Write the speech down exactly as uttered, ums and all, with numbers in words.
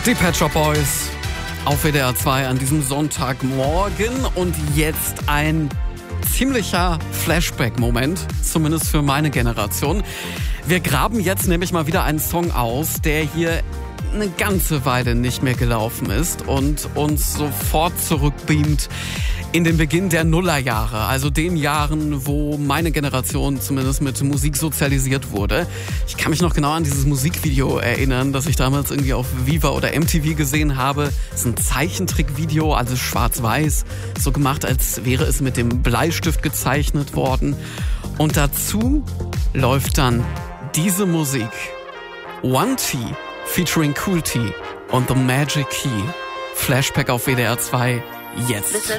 Die Pet Shop Boys auf W D R zwei an diesem Sonntagmorgen und jetzt ein ziemlicher Flashback-Moment, zumindest für meine Generation. Wir graben jetzt nämlich mal wieder einen Song aus, der hier eine ganze Weile nicht mehr gelaufen ist und uns sofort zurückbeamt in den Beginn der Nullerjahre, also den Jahren, wo meine Generation zumindest mit Musik sozialisiert wurde. Ich kann mich noch genau an dieses Musikvideo erinnern, das ich damals irgendwie auf Viva oder M T V gesehen habe. Das ist ein Zeichentrickvideo, also schwarz-weiß, so gemacht, als wäre es mit dem Bleistift gezeichnet worden. Und dazu läuft dann diese Musik. One T featuring Cool T und The Magic Key. Flashback auf W D R zwei jetzt.